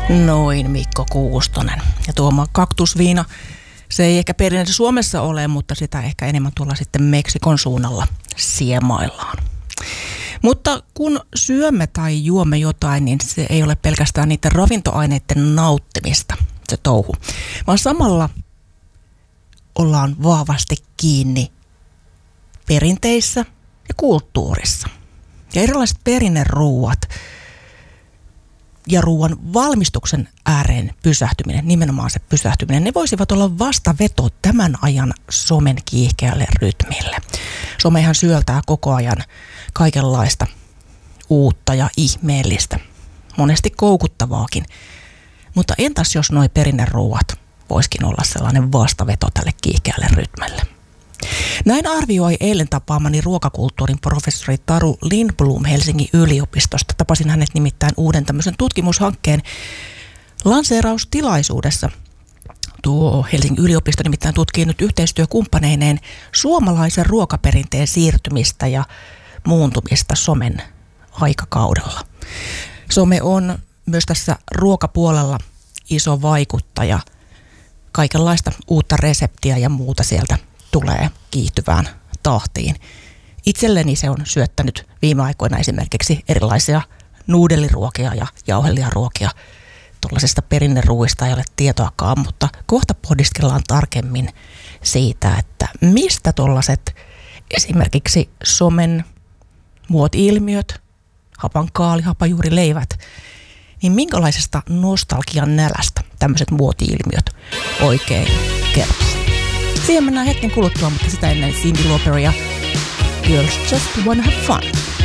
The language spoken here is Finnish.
Noin Mikko Kuustonen. Ja tuo kaktusviina, se ei ehkä perinteisesti Suomessa ole, mutta sitä ehkä enemmän tuolla sitten Meksikon suunnalla siemaillaan. Mutta kun syömme tai juomme jotain, niin se ei ole pelkästään niiden ravintoaineiden nauttimista se touhu, vaan samalla ollaan vahvasti kiinni perinteissä ja kulttuurissa. Ja erilaiset perinneruuat ja ruoan valmistuksen ääreen pysähtyminen, nimenomaan se pysähtyminen, ne voisivat olla vastaveto tämän ajan somen kiihkeälle rytmille. Somehan syöltää koko ajan kaikenlaista uutta ja ihmeellistä, monesti koukuttavaakin. Mutta entäs jos nuo perinneruuat voisikin olla sellainen vastaveto tälle kiihkeälle rytmille? Näin arvioi eilen tapaamani ruokakulttuurin professori Taru Lindblom Helsingin yliopistosta. Tapasin hänet nimittäin uuden tämmöisen tutkimushankkeen lanseeraustilaisuudessa. Tuo Helsingin yliopisto nimittäin tutkii nyt yhteistyökumppaneineen suomalaisen ruokaperinteen siirtymistä ja muuntumista somen aikakaudella. Some on myös tässä ruokapuolella iso vaikuttaja. Kaikenlaista uutta reseptiä ja muuta sieltä tulee kiihtyvään tahtiin. Itselleni se on syöttänyt viime aikoina esimerkiksi erilaisia nuudeliruokia ja jauhelijaruokia. Tuollaisista perinneruuista ei ole tietoakaan, mutta kohta pohdiskellaan tarkemmin siitä, että mistä tuollaiset esimerkiksi somen muoti-ilmiöt, hapankaali, hapajuurileivät, niin minkälaisesta nostalgian nälästä tämmöiset muoti-ilmiöt oikein kertoo. Siihen mennään hetken kuluttua, mutta sitä ennen Cyndi Lauper ja Girls Just Wanna Have Fun.